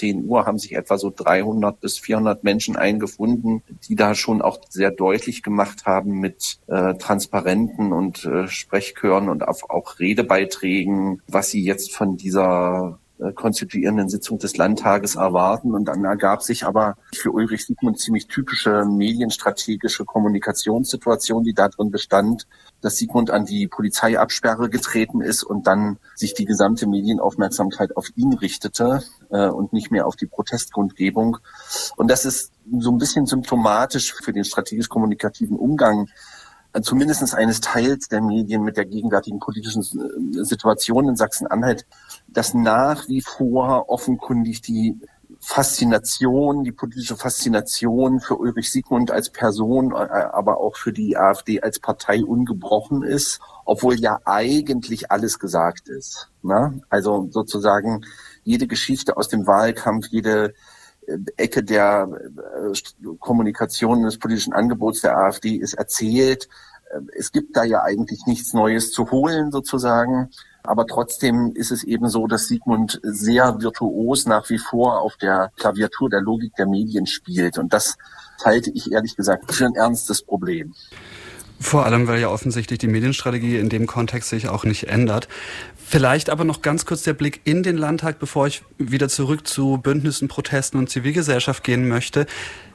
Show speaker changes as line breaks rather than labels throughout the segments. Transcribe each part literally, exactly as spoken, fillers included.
zehn Uhr haben sich etwa so dreihundert bis vierhundert Menschen eingefunden, die da schon auch sehr deutlich gemacht haben mit äh, Transparenten und äh, Sprechchören und auch, auch Redebeiträgen, was sie jetzt von dieser konstituierenden Sitzung des Landtages erwarten. Und dann ergab sich aber für Ulrich Siegmund ziemlich typische medienstrategische Kommunikationssituation, die darin bestand, dass Siegmund an die Polizeiabsperre getreten ist und dann sich die gesamte Medienaufmerksamkeit auf ihn richtete äh, und nicht mehr auf die Protestkundgebung. Und das ist so ein bisschen symptomatisch für den strategisch-kommunikativen Umgang zumindest eines Teils der Medien mit der gegenwärtigen politischen Situation in Sachsen-Anhalt, dass nach wie vor offenkundig die Faszination, die politische Faszination für Ulrich Siegmund als Person, aber auch für die AfD als Partei ungebrochen ist, obwohl ja eigentlich alles gesagt ist. Ne? Also sozusagen jede Geschichte aus dem Wahlkampf, jede Ecke der Kommunikation des politischen Angebots der AfD ist erzählt. Es gibt da ja eigentlich nichts Neues zu holen sozusagen. Aber trotzdem ist es eben so, dass Siegmund sehr virtuos nach wie vor auf der Klaviatur der Logik der Medien spielt. Und das halte ich ehrlich gesagt für ein ernstes Problem.
Vor allem, weil ja offensichtlich die Medienstrategie in dem Kontext sich auch nicht ändert. Vielleicht aber noch ganz kurz der Blick in den Landtag, bevor ich wieder zurück zu Bündnissen, Protesten und Zivilgesellschaft gehen möchte.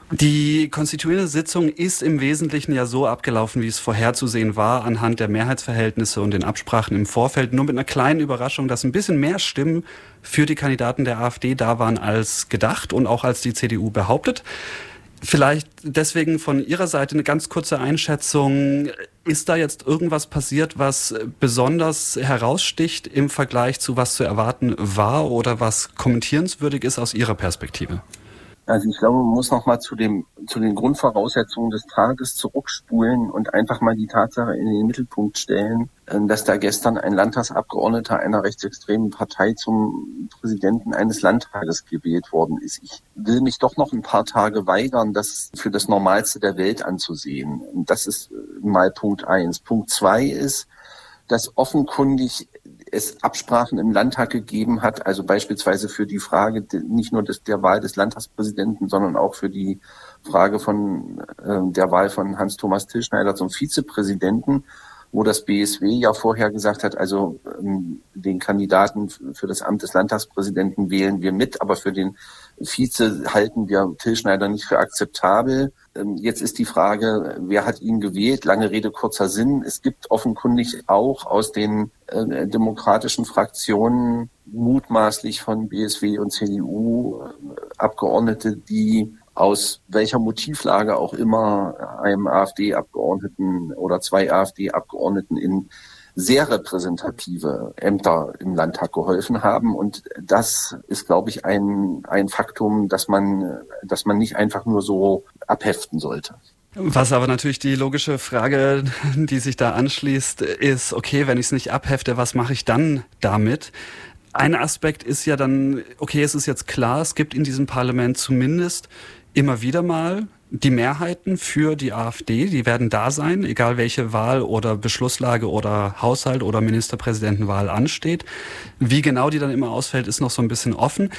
Die konstituierende Sitzung ist im Wesentlichen ja so abgelaufen, wie es vorherzusehen war, anhand der Mehrheitsverhältnisse und den Absprachen im Vorfeld. Nur mit einer kleinen Überraschung, dass ein bisschen mehr Stimmen für die Kandidaten der AfD da waren als gedacht und auch als die C D U behauptet. Vielleicht deswegen von Ihrer Seite eine ganz kurze Einschätzung. Ist da jetzt irgendwas passiert, was besonders heraussticht im Vergleich zu was zu erwarten war oder was kommentierenswürdig ist aus Ihrer Perspektive?
Also ich glaube, man muss noch mal zu dem zu den Grundvoraussetzungen des Tages zurückspulen und einfach mal die Tatsache in den Mittelpunkt stellen, dass da gestern ein Landtagsabgeordneter einer rechtsextremen Partei zum Präsidenten eines Landtages gewählt worden ist. Ich will mich doch noch ein paar Tage weigern, das für das Normalste der Welt anzusehen. Und das ist mal Punkt eins. Punkt zwei ist, dass offenkundig es Absprachen im Landtag gegeben hat, also beispielsweise für die Frage nicht nur des, der Wahl des Landtagspräsidenten, sondern auch für die Frage von äh, der Wahl von Hans-Thomas Tilschneider zum Vizepräsidenten, wo das B S W ja vorher gesagt hat, also ähm, den Kandidaten für das Amt des Landtagspräsidenten wählen wir mit, aber für den Vize halten wir Tilschneider nicht für akzeptabel. Ähm, jetzt ist die Frage, wer hat ihn gewählt? Lange Rede, kurzer Sinn. Es gibt offenkundig auch aus den äh, demokratischen Fraktionen mutmaßlich von B S W und C D U äh, Abgeordnete, die aus welcher Motivlage auch immer einem AfD-Abgeordneten oder zwei AfD-Abgeordneten in sehr repräsentative Ämter im Landtag geholfen haben. Und das ist, glaube ich, ein, ein Faktum, das man, das man nicht einfach nur so abheften sollte.
Was aber natürlich die logische Frage, die sich da anschließt, ist, okay, wenn ich es nicht abhefte, was mache ich dann damit? Ein Aspekt ist ja dann, okay, es ist jetzt klar, es gibt in diesem Parlament zumindest immer wieder mal die Mehrheiten für die AfD, die werden da sein, egal welche Wahl oder Beschlusslage oder Haushalt oder Ministerpräsidentenwahl ansteht. Wie genau die dann immer ausfällt, ist noch so ein bisschen offen.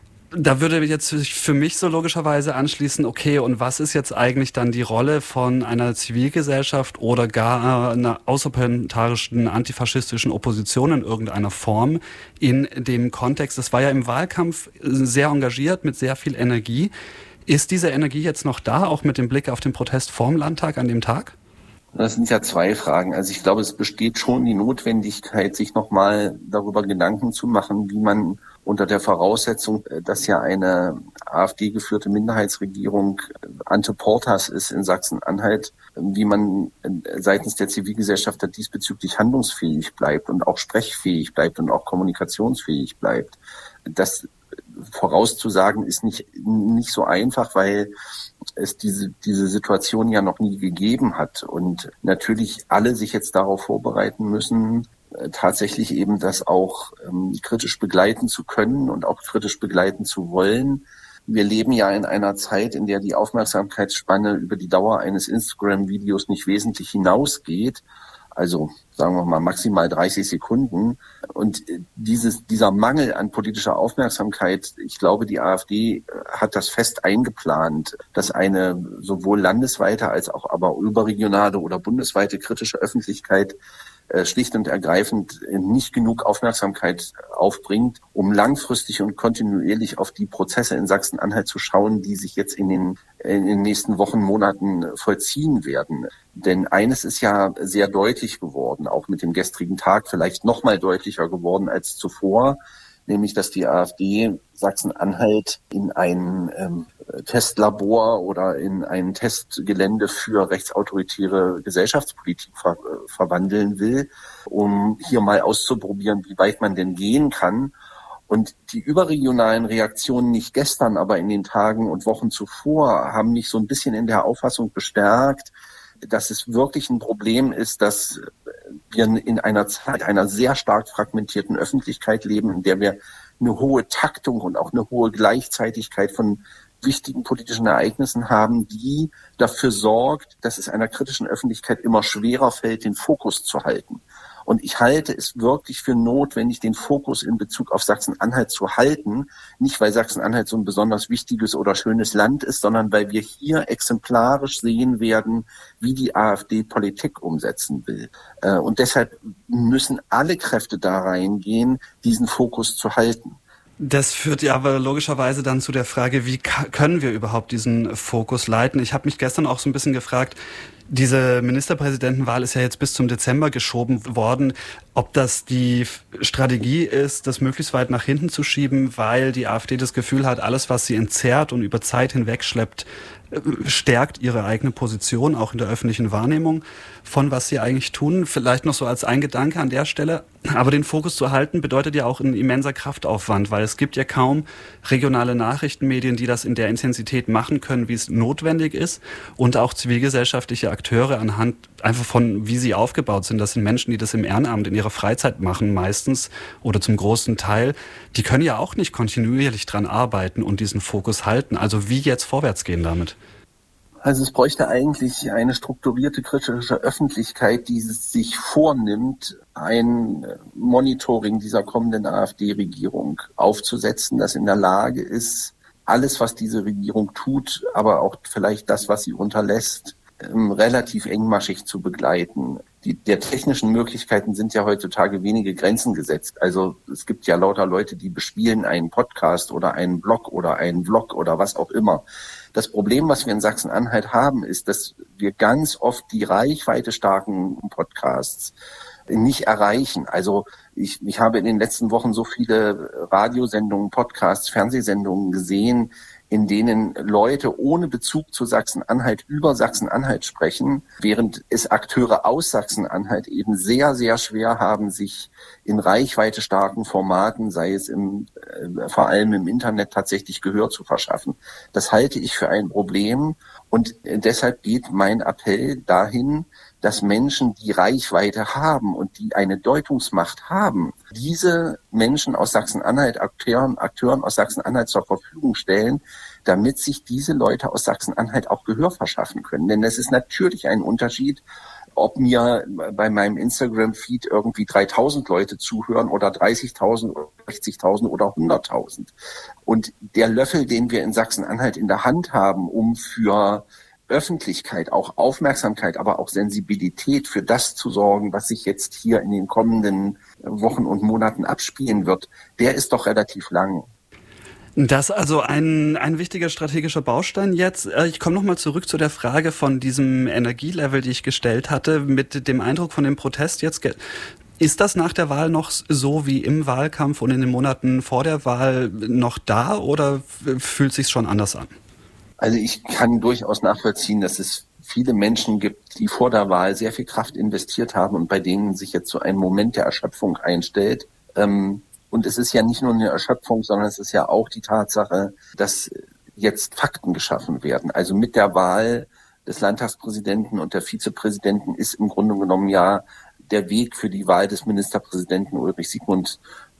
Da würde jetzt für mich so logischerweise anschließen, okay, und was ist jetzt eigentlich dann die Rolle von einer Zivilgesellschaft oder gar einer außerparlamentarischen antifaschistischen Opposition in irgendeiner Form in dem Kontext? Das war ja im Wahlkampf sehr engagiert, mit sehr viel Energie. Ist diese Energie jetzt noch da, auch mit dem Blick auf den Protest vorm Landtag an dem Tag?
Das sind ja zwei Fragen. Also ich glaube, es besteht schon die Notwendigkeit, sich nochmal darüber Gedanken zu machen, wie man unter der Voraussetzung, dass ja eine AfD-geführte Minderheitsregierung ante portas ist in Sachsen-Anhalt, wie man seitens der Zivilgesellschaft diesbezüglich handlungsfähig bleibt und auch sprechfähig bleibt und auch kommunikationsfähig bleibt. Das vorauszusagen ist nicht nicht so einfach, weil es diese diese Situation ja noch nie gegeben hat und natürlich alle sich jetzt darauf vorbereiten müssen, äh, tatsächlich eben das auch ähm, kritisch begleiten zu können und auch kritisch begleiten zu wollen. Wir leben ja in einer Zeit, in der die Aufmerksamkeitsspanne über die Dauer eines Instagram-Videos nicht wesentlich hinausgeht. also sagen wir mal maximal dreißig Sekunden. Und dieses, dieser Mangel an politischer Aufmerksamkeit, ich glaube, die AfD hat das fest eingeplant, dass eine sowohl landesweite als auch aber überregionale oder bundesweite kritische Öffentlichkeit schlicht und ergreifend nicht genug Aufmerksamkeit aufbringt, um langfristig und kontinuierlich auf die Prozesse in Sachsen-Anhalt zu schauen, die sich jetzt in den, in den nächsten Wochen, Monaten vollziehen werden. Denn eines ist ja sehr deutlich geworden, auch mit dem gestrigen Tag vielleicht noch mal deutlicher geworden als zuvor, nämlich dass die AfD Sachsen-Anhalt in ein ähm, Testlabor oder in ein Testgelände für rechtsautoritäre Gesellschaftspolitik ver- äh, verwandeln will, um hier mal auszuprobieren, wie weit man denn gehen kann. Und die überregionalen Reaktionen nicht gestern, aber in den Tagen und Wochen zuvor haben mich so ein bisschen in der Auffassung bestärkt, dass es wirklich ein Problem ist, dass wir in einer Zeit einer sehr stark fragmentierten Öffentlichkeit leben, in der wir eine hohe Taktung und auch eine hohe Gleichzeitigkeit von wichtigen politischen Ereignissen haben, die dafür sorgt, dass es einer kritischen Öffentlichkeit immer schwerer fällt, den Fokus zu halten. Und ich halte es wirklich für notwendig, den Fokus in Bezug auf Sachsen-Anhalt zu halten. Nicht, weil Sachsen-Anhalt so ein besonders wichtiges oder schönes Land ist, sondern weil wir hier exemplarisch sehen werden, wie die AfD Politik umsetzen will. Und deshalb müssen alle Kräfte da reingehen, diesen Fokus zu halten.
Das führt ja aber logischerweise dann zu der Frage, wie können wir überhaupt diesen Fokus leiten? Ich habe mich gestern auch so ein bisschen gefragt, diese Ministerpräsidentenwahl ist ja jetzt bis zum Dezember geschoben worden. Ob das die Strategie ist, das möglichst weit nach hinten zu schieben, weil die AfD das Gefühl hat, alles, was sie entzerrt und über Zeit hinweg schleppt, stärkt ihre eigene Position, auch in der öffentlichen Wahrnehmung von was sie eigentlich tun. Vielleicht noch so als ein Gedanke an der Stelle. Aber den Fokus zu halten bedeutet ja auch ein immenser Kraftaufwand, weil es gibt ja kaum regionale Nachrichtenmedien, die das in der Intensität machen können, wie es notwendig ist. Und auch zivilgesellschaftliche Akteure anhand einfach von, wie sie aufgebaut sind. Das sind Menschen, die das im Ehrenamt in ihrer Freizeit machen meistens oder zum großen Teil. Die können ja auch nicht kontinuierlich dran arbeiten und diesen Fokus halten. Also wie jetzt vorwärts gehen damit?
Also es bräuchte eigentlich eine strukturierte kritische Öffentlichkeit, die sich vornimmt, ein Monitoring dieser kommenden AfD-Regierung aufzusetzen, das in der Lage ist, alles, was diese Regierung tut, aber auch vielleicht das, was sie unterlässt, relativ engmaschig zu begleiten. Die, der technischen Möglichkeiten sind ja heutzutage wenige Grenzen gesetzt. Also es gibt ja lauter Leute, die bespielen einen Podcast oder einen Blog oder einen Vlog oder was auch immer. Das Problem, was wir in Sachsen-Anhalt haben, ist, dass wir ganz oft die reichweite starken Podcasts nicht erreichen. Also ich, ich habe in den letzten Wochen so viele Radiosendungen, Podcasts, Fernsehsendungen gesehen, in denen Leute ohne Bezug zu Sachsen-Anhalt über Sachsen-Anhalt sprechen, während es Akteure aus Sachsen-Anhalt eben sehr, sehr schwer haben, sich in reichweite starken Formaten, sei es im, äh, vor allem im Internet, tatsächlich Gehör zu verschaffen. Das halte ich für ein Problem und äh, deshalb geht mein Appell dahin, dass Menschen, die Reichweite haben und die eine Deutungsmacht haben, diese Menschen aus Sachsen-Anhalt, Akteuren, Akteuren aus Sachsen-Anhalt zur Verfügung stellen, damit sich diese Leute aus Sachsen-Anhalt auch Gehör verschaffen können. Denn es ist natürlich ein Unterschied, ob mir bei meinem Instagram-Feed irgendwie dreitausend Leute zuhören oder dreißigtausend, sechzigtausend oder hunderttausend. Und der Löffel, den wir in Sachsen-Anhalt in der Hand haben, um für Öffentlichkeit, auch Aufmerksamkeit, aber auch Sensibilität für das zu sorgen, was sich jetzt hier in den kommenden Wochen und Monaten abspielen wird, der ist doch relativ lang.
Das ist also ein, ein wichtiger strategischer Baustein jetzt. Ich komme nochmal zurück zu der Frage von diesem Energielevel, die ich gestellt hatte, mit dem Eindruck von dem Protest jetzt. Ist das nach der Wahl noch so wie im Wahlkampf und in den Monaten vor der Wahl noch da oder fühlt es sich schon anders an?
Also ich kann durchaus nachvollziehen, dass es viele Menschen gibt, die vor der Wahl sehr viel Kraft investiert haben und bei denen sich jetzt so ein Moment der Erschöpfung einstellt. Und es ist ja nicht nur eine Erschöpfung, sondern es ist ja auch die Tatsache, dass jetzt Fakten geschaffen werden. Also mit der Wahl des Landtagspräsidenten und der Vizepräsidenten ist im Grunde genommen ja der Weg für die Wahl des Ministerpräsidenten Ulrich Siegmund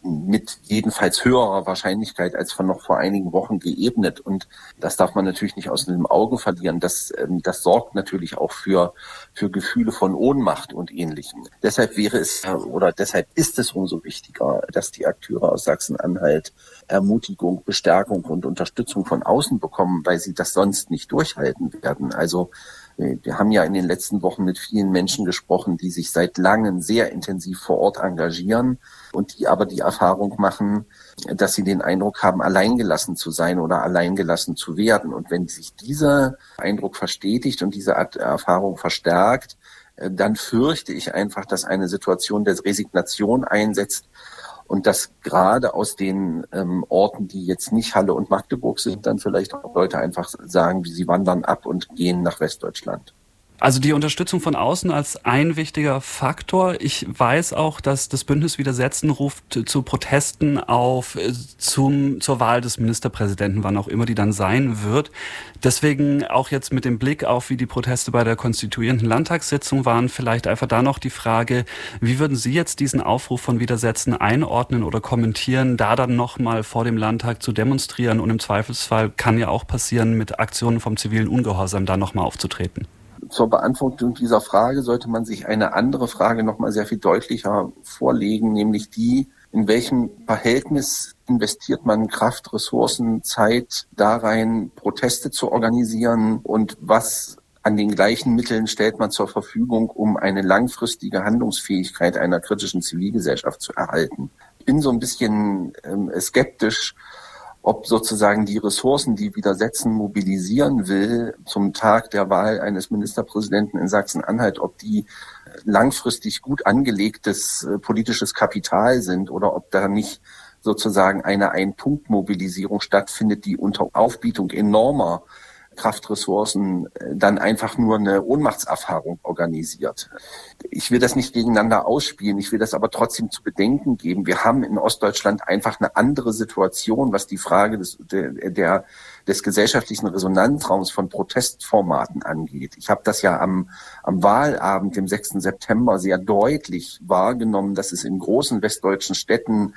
mit jedenfalls höherer Wahrscheinlichkeit als von noch vor einigen Wochen geebnet. Und das darf man natürlich nicht aus dem Auge verlieren. Das, das sorgt natürlich auch für, für Gefühle von Ohnmacht und Ähnlichem. Deshalb wäre es, oder deshalb ist es umso wichtiger, dass die Akteure aus Sachsen-Anhalt Ermutigung, Bestärkung und Unterstützung von außen bekommen, weil sie das sonst nicht durchhalten werden. Also wir haben ja in den letzten Wochen mit vielen Menschen gesprochen, die sich seit langem sehr intensiv vor Ort engagieren und die aber die Erfahrung machen, dass sie den Eindruck haben, alleingelassen zu sein oder alleingelassen zu werden. Und wenn sich dieser Eindruck verstetigt und diese Art Erfahrung verstärkt, dann fürchte ich einfach, dass eine Situation der Resignation einsetzt und dass gerade aus den ähm, Orten, die jetzt nicht Halle und Magdeburg sind, dann vielleicht auch Leute einfach sagen, wie sie wandern ab und gehen nach Westdeutschland.
Also die Unterstützung von außen als ein wichtiger Faktor. Ich weiß auch, dass das Bündnis Widersetzen ruft zu Protesten auf zum, zur Wahl des Ministerpräsidenten, wann auch immer die dann sein wird. Deswegen auch jetzt mit dem Blick auf, wie die Proteste bei der konstituierenden Landtagssitzung waren, vielleicht einfach da noch die Frage, wie würden Sie jetzt diesen Aufruf von Widersetzen einordnen oder kommentieren, da dann nochmal vor dem Landtag zu demonstrieren und im Zweifelsfall kann ja auch passieren, mit Aktionen vom zivilen Ungehorsam da nochmal aufzutreten?
Zur Beantwortung dieser Frage sollte man sich eine andere Frage noch mal sehr viel deutlicher vorlegen, nämlich die, in welchem Verhältnis investiert man Kraft, Ressourcen, Zeit da rein, Proteste zu organisieren und was an den gleichen Mitteln stellt man zur Verfügung, um eine langfristige Handlungsfähigkeit einer kritischen Zivilgesellschaft zu erhalten. Ich bin so ein bisschen ähm, skeptisch, ob sozusagen die Ressourcen, die Widersetzen mobilisieren will zum Tag der Wahl eines Ministerpräsidenten in Sachsen-Anhalt, ob die langfristig gut angelegtes äh, politisches Kapital sind oder ob da nicht sozusagen eine Ein-Punkt-Mobilisierung stattfindet, die unter Aufbietung enormer Kraftressourcen dann einfach nur eine Ohnmachtserfahrung organisiert. Ich will das nicht gegeneinander ausspielen, ich will das aber trotzdem zu bedenken geben. Wir haben in Ostdeutschland einfach eine andere Situation, was die Frage des, der, der, des gesellschaftlichen Resonanzraums von Protestformaten angeht. Ich habe das ja am, am Wahlabend, dem sechsten September, sehr deutlich wahrgenommen, dass es in großen westdeutschen Städten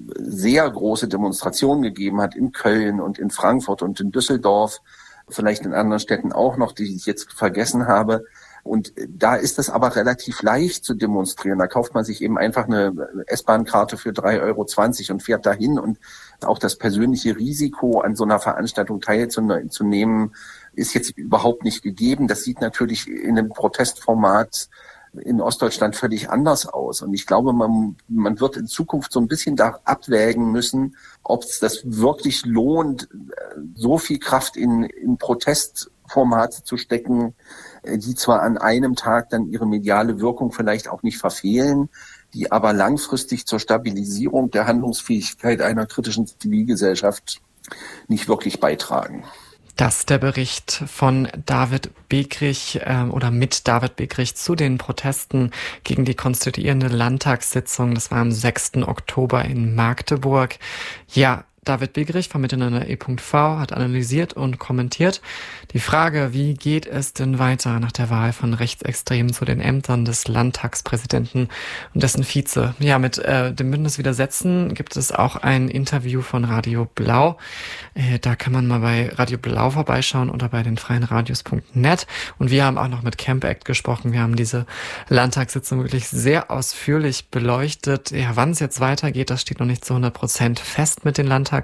sehr große Demonstrationen gegeben hat, in Köln und in Frankfurt und in Düsseldorf, vielleicht in anderen Städten auch noch, die ich jetzt vergessen habe. Und da ist es aber relativ leicht zu demonstrieren. Da kauft man sich eben einfach eine S-Bahn-Karte für drei Euro zwanzig und fährt dahin. Und auch das persönliche Risiko, an so einer Veranstaltung teilzunehmen, ist jetzt überhaupt nicht gegeben. Das sieht natürlich in einem Protestformat in Ostdeutschland völlig anders aus. Und ich glaube, man, man wird in Zukunft so ein bisschen da abwägen müssen, ob es das wirklich lohnt, so viel Kraft in, in Protestformate zu stecken, die zwar an einem Tag dann ihre mediale Wirkung vielleicht auch nicht verfehlen, die aber langfristig zur Stabilisierung der Handlungsfähigkeit einer kritischen Zivilgesellschaft nicht wirklich beitragen.
Das ist der Bericht von David Begrich äh, oder mit David Begrich zu den Protesten gegen die konstituierende Landtagssitzung. Das war am sechsten Oktober in Magdeburg. Ja, David Begrich von Miteinander E V hat analysiert und kommentiert die Frage, wie geht es denn weiter nach der Wahl von Rechtsextremen zu den Ämtern des Landtagspräsidenten und dessen Vize. Ja, mit äh, dem Bündnis Widersetzen gibt es auch ein Interview von Radio Blau. Äh, da kann man mal bei Radio Blau vorbeischauen oder bei den freien radios punkt net. Und wir haben auch noch mit Camp Act gesprochen. Wir haben diese Landtagssitzung wirklich sehr ausführlich beleuchtet. Ja, wann es jetzt weitergeht, das steht noch nicht zu hundert Prozent fest mit den Landtagssitzungen.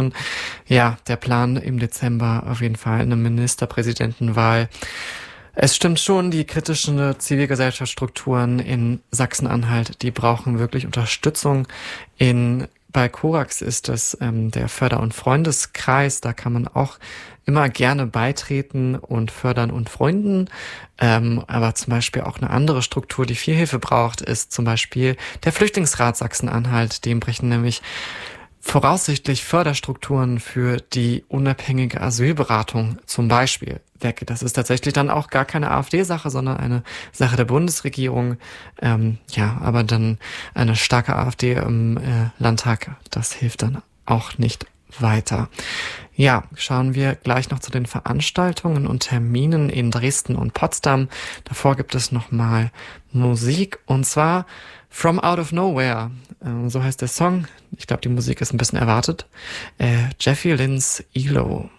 Ja, der Plan im Dezember auf jeden Fall eine Ministerpräsidentenwahl. Es stimmt schon, die kritischen Zivilgesellschaftsstrukturen in Sachsen-Anhalt, die brauchen wirklich Unterstützung. In bei Korax ist es ähm, der Förder- und Freundeskreis, da kann man auch immer gerne beitreten und fördern und freunden. Ähm, aber zum Beispiel auch eine andere Struktur, die viel Hilfe braucht, ist zum Beispiel der Flüchtlingsrat Sachsen-Anhalt. Dem brechen nämlich voraussichtlich Förderstrukturen für die unabhängige Asylberatung zum Beispiel weg. Das ist tatsächlich dann auch gar keine AfD-Sache, sondern eine Sache der Bundesregierung. Ähm, ja, aber dann eine starke AfD im äh, Landtag, das hilft dann auch nicht weiter. Ja, schauen wir gleich noch zu den Veranstaltungen und Terminen in Dresden und Potsdam. Davor gibt es nochmal Musik, und zwar From Out of Nowhere. Äh, so heißt der Song. Ich glaube, die Musik ist ein bisschen erwartet. Äh, Jeffy Lynne's E L O.